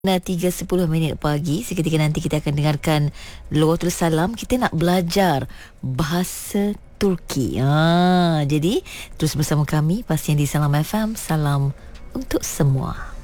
3:10 pagi. Seketika nanti kita akan dengarkan Lughatul Salam. Kita nak belajar bahasa Turki. Jadi terus bersama kami, pastinya di Salam FM. Salam untuk semua.